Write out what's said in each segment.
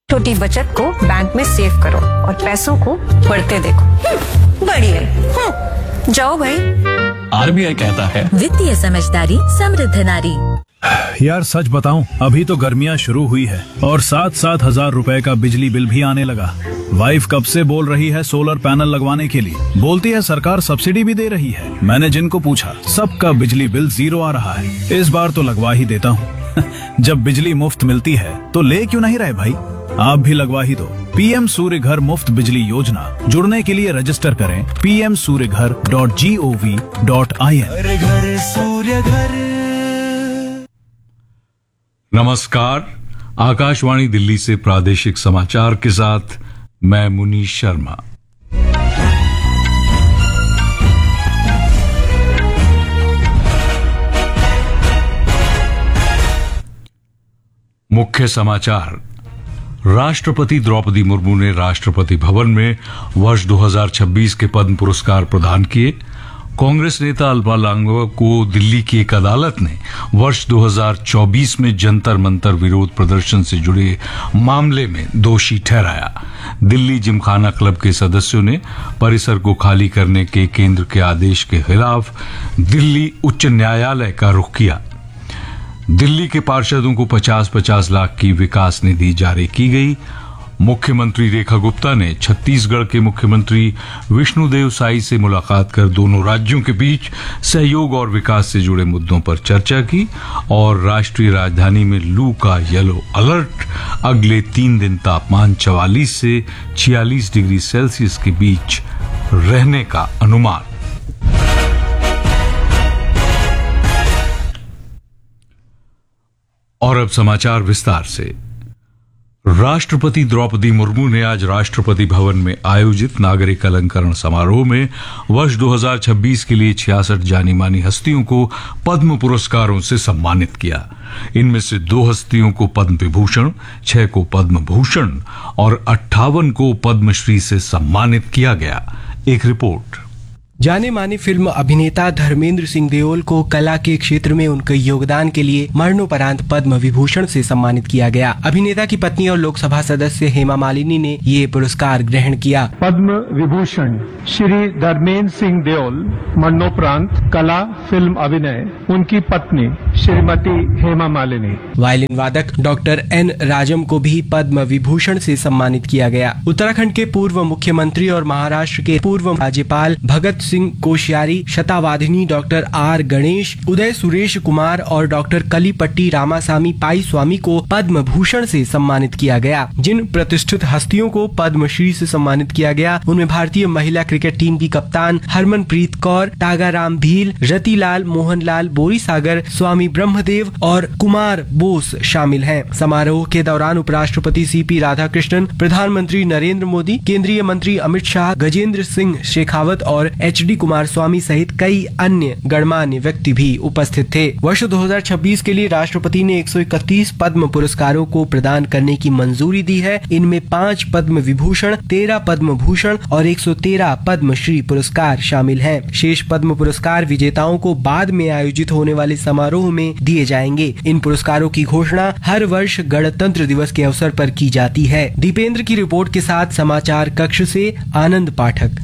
छोटी बचत को बैंक में सेव करो और पैसों को बढ़ते देखो। बढ़िया। जाओ भाई। आरबीआई कहता है वित्तीय समझदारी समृद्ध नारी। यार सच बताऊं, अभी तो गर्मियां शुरू हुई है और 7-7 हजार रुपए का बिजली बिल भी आने लगा। वाइफ कब से बोल रही है सोलर पैनल लगवाने के लिए। बोलती है सरकार सब्सिडी भी दे रही है। मैंने जिनको पूछा सबका बिजली बिल 0 आ रहा है। इस बार तो लगवा ही देता हूँ। जब बिजली मुफ्त मिलती है तो ले क्यों नहीं रहे भाई। आप भी लगवा ही दो। पीएम सूर्य घर मुफ्त बिजली योजना। जुड़ने के लिए रजिस्टर करें pmsuryaghar.gov.in। घर सूर्य घर। नमस्कार, आकाशवाणी दिल्ली से प्रादेशिक समाचार के साथ मैं मुनीश शर्मा। मुख्य समाचार। राष्ट्रपति द्रौपदी मुर्मू ने राष्ट्रपति भवन में वर्ष 2026 के पद्म पुरस्कार प्रदान किए। कांग्रेस नेता अल्पा लांबा को दिल्ली की एक अदालत ने वर्ष 2024 में जंतर मंतर विरोध प्रदर्शन से जुड़े मामले में दोषी ठहराया। दिल्ली जिमखाना क्लब के सदस्यों ने परिसर को खाली करने के केंद्र के आदेश के खिलाफ दिल्ली उच्च न्यायालय का रुख किया। दिल्ली के पार्षदों को 50-50 लाख की विकास निधि जारी की गई। मुख्यमंत्री रेखा गुप्ता ने छत्तीसगढ़ के मुख्यमंत्री विष्णुदेव साई से मुलाकात कर दोनों राज्यों के बीच सहयोग और विकास से जुड़े मुद्दों पर चर्चा की और राष्ट्रीय राजधानी में लू का येलो अलर्ट, अगले 3 दिन तापमान 44 से 46 डिग्री सेल्सियस के बीच रहने का अनुमान। और अब समाचार विस्तार से। राष्ट्रपति द्रौपदी मुर्मू ने आज राष्ट्रपति भवन में आयोजित नागरिक अलंकरण समारोह में वर्ष 2026 के लिए 66 जानी मानी हस्तियों को पद्म पुरस्कारों से सम्मानित किया। इनमें से 2 हस्तियों को पद्म विभूषण, 6 को पद्म भूषण और 58 को पद्मश्री से सम्मानित किया गया। एक रिपोर्ट। जाने माने फिल्म अभिनेता धर्मेंद्र सिंह देओल को कला के क्षेत्र में उनके योगदान के लिए मरणोपरांत पद्म विभूषण से सम्मानित किया गया। अभिनेता की पत्नी और लोकसभा सदस्य हेमा मालिनी ने ये पुरस्कार ग्रहण किया। पद्म विभूषण श्री धर्मेंद्र सिंह देओल, मरणोपरांत कला फिल्म अभिनय, उनकी पत्नी श्रीमती हेमा मालिनी। वायलिन वादक डॉक्टर एन राजम को भी पद्म विभूषण से सम्मानित किया गया। उत्तराखंड के पूर्व मुख्यमंत्री और महाराष्ट्र के पूर्व राज्यपाल भगत सिंह कोश्यारी, शतावाधिनी डॉक्टर आर गणेश, उदय सुरेश कुमार और डॉक्टर कलीपट्टी रामासामी पाई स्वामी को पद्म भूषण से सम्मानित किया गया। जिन प्रतिष्ठित हस्तियों को पद्मश्री से सम्मानित किया गया उनमें भारतीय महिला क्रिकेट टीम की कप्तान हरमनप्रीत कौर, टागाराम भील, रतिलाल मोहनलाल बोरीसागर, स्वामी ब्रह्मदेव और कुमार बोस शामिल हैं। समारोह के दौरान उपराष्ट्रपति सीपी राधाकृष्णन, प्रधानमंत्री नरेंद्र मोदी, केंद्रीय मंत्री अमित शाह, गजेंद्र सिंह शेखावत और एचडी कुमार स्वामी सहित कई अन्य गणमान्य व्यक्ति भी उपस्थित थे। वर्ष 2026 के लिए राष्ट्रपति ने 131 पद्म पुरस्कारों को प्रदान करने की मंजूरी दी है। इनमें 5 पद्म विभूषण, 13 पद्म भूषण और 113 पद्मश्री पुरस्कार शामिल हैं। शेष पद्म पुरस्कार विजेताओं को बाद में आयोजित होने वाले समारोह में दिए जाएंगे। इन पुरस्कारों की घोषणा हर वर्ष गणतंत्र दिवस के अवसर पर की जाती है। दीपेंद्र की रिपोर्ट के साथ समाचार कक्ष से आनंद पाठक।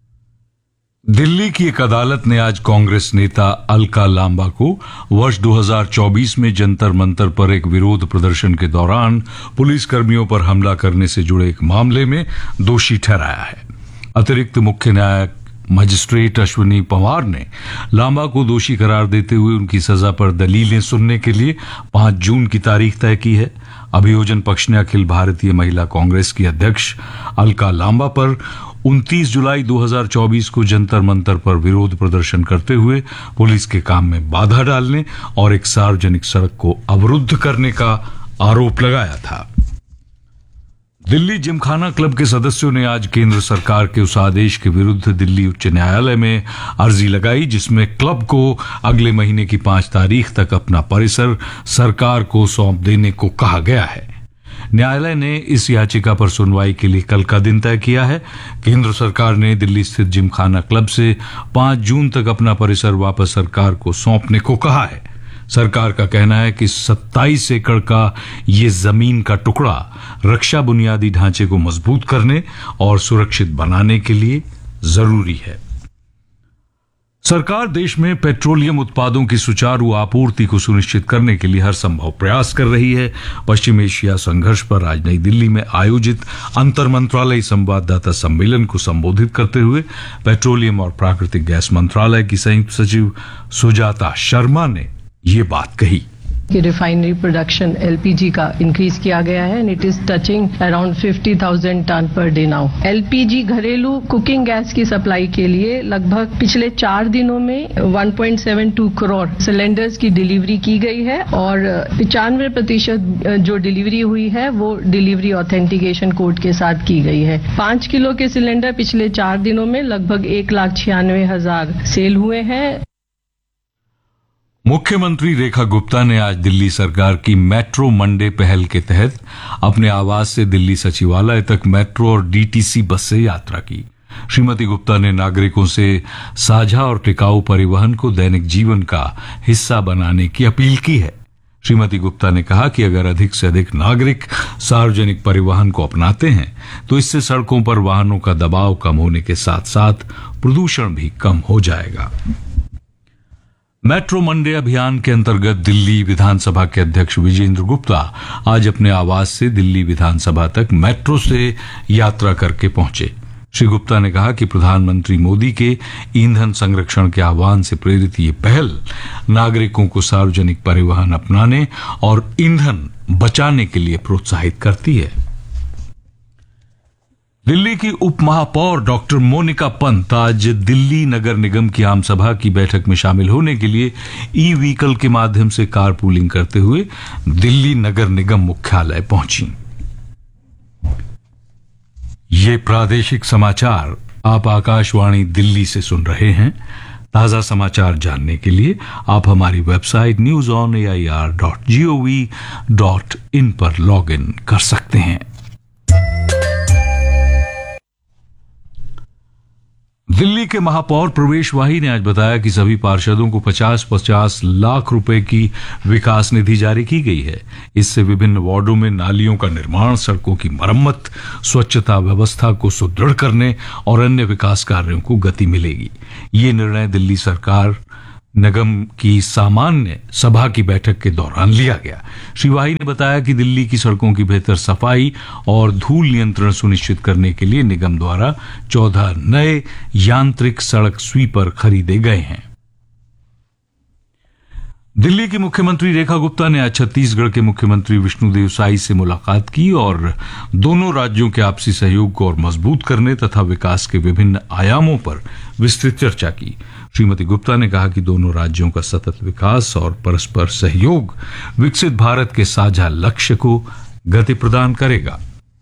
दिल्ली की एक अदालत ने आज कांग्रेस नेता अलका लांबा को वर्ष 2024 में जंतर मंतर पर एक विरोध प्रदर्शन के दौरान पुलिस कर्मियों पर हमला करने से जुड़े एक मामले में दोषी ठहराया है। अतिरिक्त मुख्य न्यायिक मजिस्ट्रेट अश्विनी पंवार ने लांबा को दोषी करार देते हुए उनकी सजा पर दलीलें सुनने के लिए 5 जून की तारीख तय की है। अभियोजन पक्ष ने अखिल भारतीय महिला कांग्रेस की अध्यक्ष अलका लांबा पर 29 जुलाई 2024 को जंतर मंतर पर विरोध प्रदर्शन करते हुए पुलिस के काम में बाधा डालने और एक सार्वजनिक सड़क को अवरुद्ध करने का आरोप लगाया था। दिल्ली जिमखाना क्लब के सदस्यों ने आज केंद्र सरकार के उस आदेश के विरुद्ध दिल्ली उच्च न्यायालय में अर्जी लगाई जिसमें क्लब को अगले महीने की 5 तारीख तक अपना परिसर सरकार को सौंप देने को कहा गया है। न्यायालय ने इस याचिका पर सुनवाई के लिए कल का दिन तय किया है। केंद्र सरकार ने दिल्ली स्थित जिमखाना क्लब से 5 जून तक अपना परिसर वापस सरकार को सौंपने को कहा है। सरकार का कहना है कि 27 एकड़ का ये जमीन का टुकड़ा रक्षा बुनियादी ढांचे को मजबूत करने और सुरक्षित बनाने के लिए जरूरी है। सरकार देश में पेट्रोलियम उत्पादों की सुचारू आपूर्ति को सुनिश्चित करने के लिए हर संभव प्रयास कर रही है। पश्चिम एशिया संघर्ष पर आज नई दिल्ली में आयोजित अंतर मंत्रालय संवाददाता सम्मेलन को संबोधित करते हुए पेट्रोलियम और प्राकृतिक गैस मंत्रालय की संयुक्त सचिव सुजाता शर्मा ने ये बात कही कि रिफाइनरी प्रोडक्शन एलपीजी का इंक्रीज किया गया है and it is touching around 50,000 ton per day now. LPG घरेलू कुकिंग गैस की सप्लाई के लिए लगभग पिछले 4 दिनों में 1.72 करोड़ सिलेंडर्स की डिलीवरी की गई है और 95% जो डिलीवरी हुई है वो डिलीवरी ऑथेंटिकेशन कोड के साथ की गई है। 5 किलो के सिलेंडर पिछले 4 दिनों में लगभग 1,96,000 सेल हुए हैं। मुख्यमंत्री रेखा गुप्ता ने आज दिल्ली सरकार की मेट्रो मंडे पहल के तहत अपने आवास से दिल्ली सचिवालय तक मेट्रो और डीटीसी बस से यात्रा की। श्रीमती गुप्ता ने नागरिकों से साझा और टिकाऊ परिवहन को दैनिक जीवन का हिस्सा बनाने की अपील की है। श्रीमती गुप्ता ने कहा कि अगर अधिक से अधिक नागरिक सार्वजनिक परिवहन को अपनाते हैं तो इससे सड़कों पर वाहनों का दबाव कम होने के साथ साथ प्रदूषण भी कम हो जाएगा। मेट्रो मंडे अभियान के अंतर्गत दिल्ली विधानसभा के अध्यक्ष विजेंद्र गुप्ता आज अपने आवास से दिल्ली विधानसभा तक मेट्रो से यात्रा करके पहुंचे। श्री गुप्ता ने कहा कि प्रधानमंत्री मोदी के ईंधन संरक्षण के आह्वान से प्रेरित ये पहल नागरिकों को सार्वजनिक परिवहन अपनाने और ईंधन बचाने के लिए प्रोत्साहित करती है। दिल्ली की उप महापौर डॉक्टर मोनिका पंत आज दिल्ली नगर निगम की आम सभा की बैठक में शामिल होने के लिए ई व्हीकल के माध्यम से कार पूलिंग करते हुए दिल्ली नगर निगम मुख्यालय पहुंची। ये प्रादेशिक समाचार आप आकाशवाणी दिल्ली से सुन रहे हैं। ताजा समाचार जानने के लिए आप हमारी वेबसाइट newsonair.gov.in पर लॉग इन कर सकते हैं। दिल्ली के महापौर प्रवेश वाही ने आज बताया कि सभी पार्षदों को 50-50 लाख रुपए की विकास निधि जारी की गई है। इससे विभिन्न वार्डों में नालियों का निर्माण, सड़कों की मरम्मत, स्वच्छता व्यवस्था को सुदृढ़ करने और अन्य विकास कार्यों को गति मिलेगी। ये निर्णय दिल्ली सरकार निगम की सामान्य सभा की बैठक के दौरान लिया गया। श्री वाही ने बताया कि दिल्ली की सड़कों की बेहतर सफाई और धूल नियंत्रण सुनिश्चित करने के लिए निगम द्वारा 14 नए यांत्रिक सड़क स्वीपर खरीदे गए हैं। दिल्ली की मुख्यमंत्री रेखा गुप्ता ने आज छत्तीसगढ़ के मुख्यमंत्री विष्णुदेव साई से मुलाकात की और दोनों राज्यों के आपसी सहयोग को और मजबूत करने तथा विकास के विभिन्न आयामों पर विस्तृत चर्चा की। श्रीमती गुप्ता ने कहा कि दोनों राज्यों का सतत विकास और परस्पर सहयोग विकसित भारत के साझा लक्ष्य को गति प्रदान करेगा।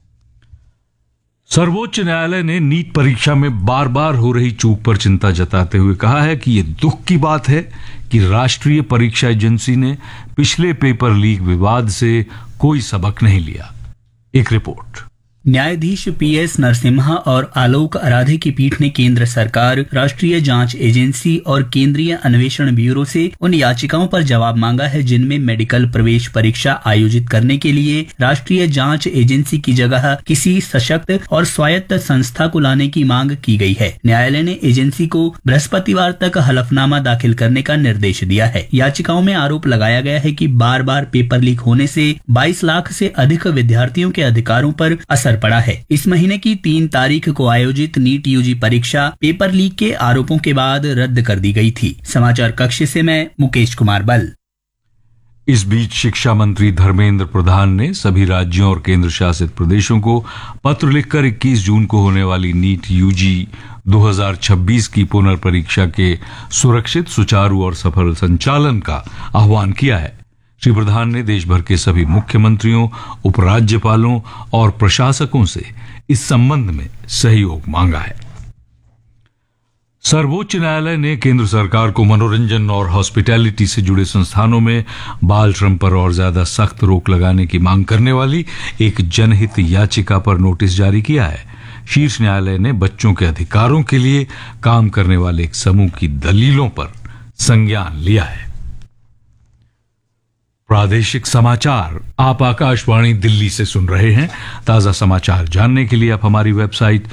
सर्वोच्च न्यायालय ने नीट परीक्षा में बार बार हो रही चूक पर चिंता जताते हुए कहा है कि ये दुख की बात है कि राष्ट्रीय परीक्षा एजेंसी ने पिछले पेपर लीक विवाद से कोई सबक नहीं लिया। एक रिपोर्ट। न्यायाधीश पीएस नरसिम्हा और आलोक आराधे की पीठ ने केंद्र सरकार, राष्ट्रीय जांच एजेंसी और केंद्रीय अन्वेषण ब्यूरो से उन याचिकाओं पर जवाब मांगा है जिनमें मेडिकल प्रवेश परीक्षा आयोजित करने के लिए राष्ट्रीय जांच एजेंसी की जगह किसी सशक्त और स्वायत्त संस्था को लाने की मांग की गई है। न्यायालय ने एजेंसी को बृहस्पतिवार तक हलफनामा दाखिल करने का निर्देश दिया है। याचिकाओं में आरोप लगाया गया है कि बार बार पेपर लीक होने से 22 लाख से अधिक विद्यार्थियों के अधिकारों पर असर पड़ा है। इस महीने की 3 तारीख को आयोजित नीट यूजी परीक्षा पेपर लीक के आरोपों के बाद रद्द कर दी गई थी। समाचार कक्ष से मैं मुकेश कुमार बल। इस बीच शिक्षा मंत्री धर्मेंद्र प्रधान ने सभी राज्यों और केंद्र शासित प्रदेशों को पत्र लिखकर 21 जून को होने वाली नीट यूजी 2026 की पुनर्परीक्षा के सुरक्षित, सुचारू और सफल संचालन का आह्वान किया है। श्री प्रधान ने देश भर के सभी मुख्यमंत्रियों, उपराज्यपालों और प्रशासकों से इस संबंध में सहयोग मांगा है। सर्वोच्च न्यायालय ने केंद्र सरकार को मनोरंजन और हॉस्पिटैलिटी से जुड़े संस्थानों में बाल श्रम पर और ज्यादा सख्त रोक लगाने की मांग करने वाली एक जनहित याचिका पर नोटिस जारी किया है। शीर्ष न्यायालय ने बच्चों के अधिकारों के लिए काम करने वाले एक समूह की दलीलों पर संज्ञान लिया है। प्रादेशिक समाचार आप आकाशवाणी दिल्ली से सुन रहे हैं। ताजा समाचार जानने के लिए आप हमारी वेबसाइट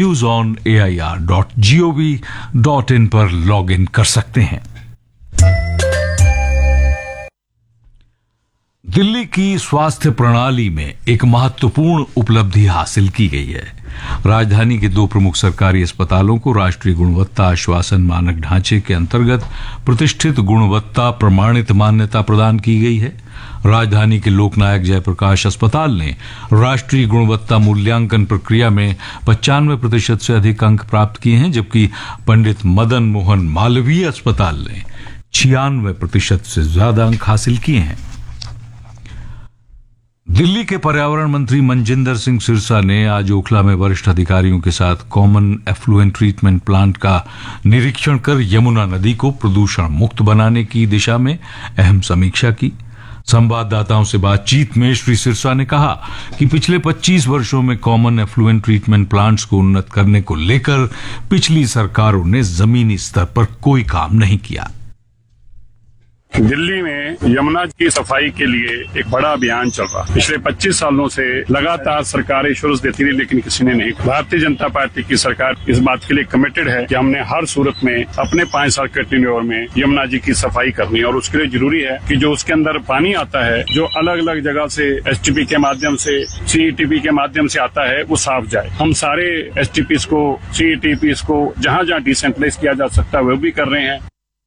newsonair.gov.in पर लॉग इन कर सकते हैं। दिल्ली की स्वास्थ्य प्रणाली में एक महत्वपूर्ण उपलब्धि हासिल की गई है। राजधानी के 2 प्रमुख सरकारी अस्पतालों को राष्ट्रीय गुणवत्ता आश्वासन मानक ढांचे के अंतर्गत प्रतिष्ठित गुणवत्ता प्रमाणित मान्यता प्रदान की गई है। राजधानी के लोकनायक जयप्रकाश अस्पताल ने राष्ट्रीय गुणवत्ता मूल्यांकन प्रक्रिया में 95% से अधिक अंक प्राप्त किए हैं, जबकि पंडित मदन मोहन मालवीय अस्पताल ने 96% से ज्यादा अंक हासिल किए हैं। दिल्ली के पर्यावरण मंत्री मनजिंदर सिंह सिरसा ने आज ओखला में वरिष्ठ अधिकारियों के साथ कॉमन एफ्लुएंट ट्रीटमेंट प्लांट का निरीक्षण कर यमुना नदी को प्रदूषण मुक्त बनाने की दिशा में अहम समीक्षा की। संवाददाताओं से बातचीत में श्री सिरसा ने कहा कि पिछले 25 वर्षों में कॉमन एफ्लुएंट ट्रीटमेंट प्लांट्स को उन्नत करने को लेकर पिछली सरकारों ने जमीनी स्तर पर कोई काम नहीं किया। दिल्ली में यमुना की सफाई के लिए एक बड़ा अभियान चल रहा है। पिछले 25 सालों से लगातार सरकारें शुरू देती रही, लेकिन किसी ने नहीं। भारतीय जनता पार्टी की सरकार इस बात के लिए कमिटेड है कि हमने हर सूरत में अपने 5 साल के टेन्योर में यमुना जी की सफाई करनी है, और उसके लिए जरूरी है कि जो उसके अंदर पानी आता है, जो अलग अलग जगह से एसटीपी के माध्यम से, सीईटीपी के माध्यम से आता है, वो साफ जाए। हम सारे एसटीपीस को, सीईटीपीस को जहां जहां डिसेंट्रलाइज किया जा सकता है वो भी कर रहे हैं।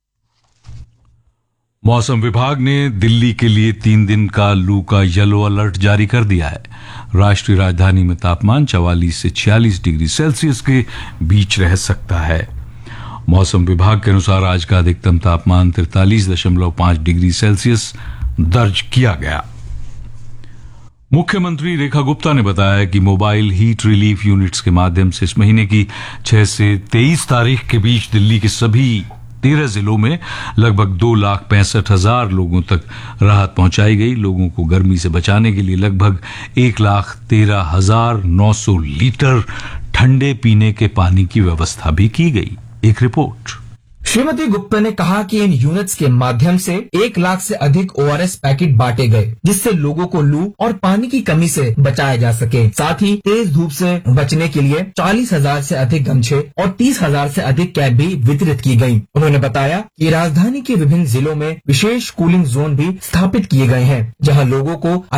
मौसम विभाग ने दिल्ली के लिए 3 दिन का लू का येलो अलर्ट जारी कर दिया है। राष्ट्रीय राजधानी में तापमान 44 से 46 डिग्री सेल्सियस के बीच रह सकता है। मौसम विभाग के अनुसार आज का अधिकतम तापमान 43.5 डिग्री सेल्सियस दर्ज किया गया। मुख्यमंत्री रेखा गुप्ता ने बताया कि मोबाइल हीट रिलीफ यूनिट्स के माध्यम से इस महीने की 6 से 23 तारीख के बीच दिल्ली के सभी 13 जिलों में लगभग 2,65,000 लोगों तक राहत पहुंचाई गई। लोगों को गर्मी से बचाने के लिए लगभग 1,13,900 लीटर ठंडे पीने के पानी की व्यवस्था भी की गई। एक रिपोर्ट। श्रीमती गुप्ता ने कहा कि इन यूनिट्स के माध्यम से 1 लाख से अधिक ORS पैकेट बांटे गए, जिससे लोगों को लू और पानी की कमी से बचाया जा सके। साथ ही तेज धूप से बचने के लिए 40,000 से अधिक गमछे और 30,000 से अधिक कैप भी वितरित की गयी। उन्होंने बताया कि राजधानी के विभिन्न जिलों में विशेष कूलिंग जोन भी स्थापित किए गए हैं, जहां लोगों को